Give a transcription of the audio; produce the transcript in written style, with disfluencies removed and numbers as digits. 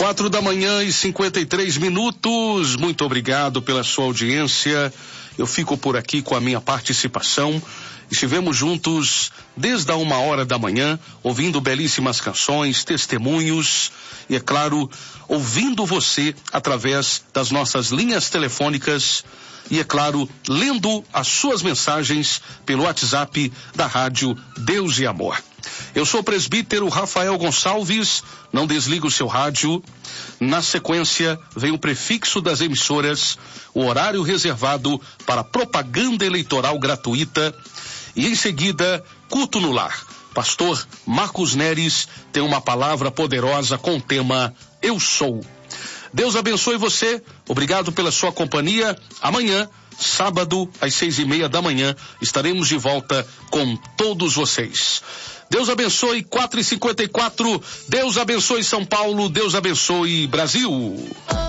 4h53. Muito obrigado pela sua audiência. Eu fico por aqui com a minha participação. Estivemos juntos desde a 1h da manhã, ouvindo belíssimas canções, testemunhos e, é claro, ouvindo você através das nossas linhas telefônicas e, é claro, lendo as suas mensagens pelo WhatsApp da Rádio Deus e Amor. Eu sou o presbítero Rafael Gonçalves. Não desliga o seu rádio. Na sequência, vem o prefixo das emissoras, o horário reservado para propaganda eleitoral gratuita e, em seguida, culto no lar. Pastor Marcos Neres tem uma palavra poderosa com o tema Eu Sou. Deus abençoe você. Obrigado pela sua companhia. Amanhã, sábado, às 6h30 da manhã, estaremos de volta com todos vocês. Deus abençoe. 4h54. Deus abençoe São Paulo. Deus abençoe Brasil.